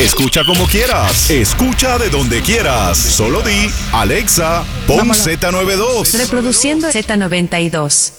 Escucha como quieras. Escucha de donde quieras. Solo di, Alexa, pon Vámonos. Z92. Reproduciendo Z92.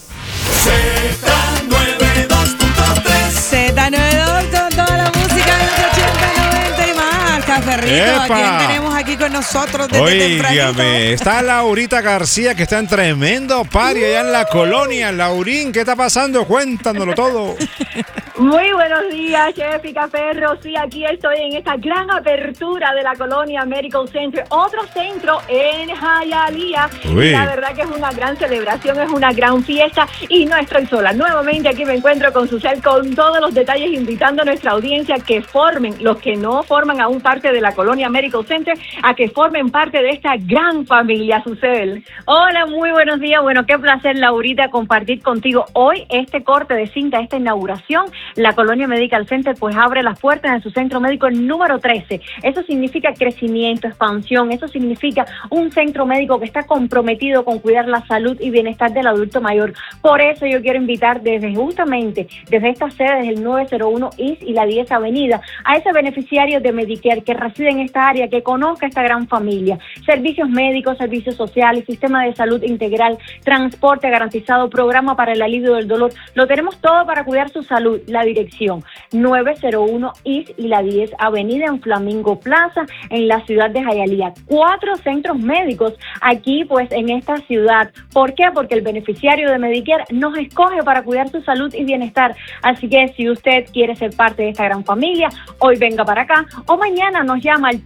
Z92 con toda la música de los 80, 90 y más. Café Rico, ¿a ¡Epa! quién tenemos aquí con nosotros desde tempranito? Óigame, está Laurita García, que está en tremendo party allá en la colonia. Laurín, ¿qué está pasando? Cuéntanoslo todo. Muy buenos días, Chef y Café Rosy. Aquí estoy en esta gran apertura de la colonia Medical Center, otro centro en Hialeah. Uy. La verdad que es una gran celebración, es una gran fiesta y no estoy sola. Nuevamente aquí me encuentro con Susel con todos los detalles, invitando a nuestra audiencia que formen, los que no forman aún parte de la colonia Medical Center, a que formen parte de esta gran familia, Susel. Hola, muy buenos días. Bueno, qué placer, Laurita, compartir contigo hoy este corte de cinta, esta inauguración. La Colonia Medical Center pues abre las puertas en su centro médico número 13. Eso significa crecimiento, expansión. Eso significa un centro médico que está comprometido con cuidar la salud y bienestar del adulto mayor. Por eso yo quiero invitar desde esta sede, desde el 901 East y la 10 Avenida, a ese beneficiario de Medicare que reside en esta área, que conozca esta gran familia. Servicios médicos, servicios sociales, sistema de salud integral, transporte garantizado, programa para el alivio del dolor. Lo tenemos todo para cuidar su salud. La dirección 901 East y la 10 Avenida en Flamingo Plaza, en la ciudad de Hialeah. 4 centros médicos aquí pues en esta ciudad. ¿Por qué? Porque el beneficiario de Medicare nos escoge para cuidar su salud y bienestar. Así que si usted quiere ser parte de esta gran familia, hoy venga para acá o mañana nos llama al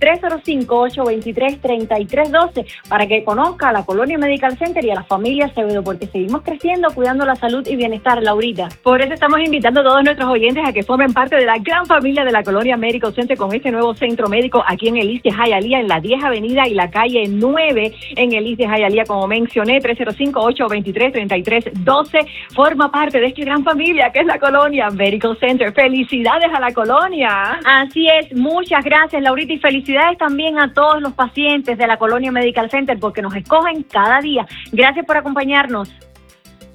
305-823-3312 para que conozca a la Colonia Medical Center y a la familia Acevedo, porque seguimos creciendo, cuidando la salud y bienestar, Laurita. Por eso estamos invitando a todos nuestros oyentes a que formen parte de la gran familia de la Colonia Medical Center con este nuevo centro médico aquí en el East de Hialeah, en la 10 Avenida y la calle 9 en el East de Hialeah, como mencioné, 305-823-3312. Forma parte de esta gran familia que es la Colonia Medical Center. ¡Felicidades a la colonia! Así es, muchas gracias, Laurita, y felicidades también a todos los pacientes de la Colonia Medical Center porque nos escogen cada día. Gracias por acompañarnos.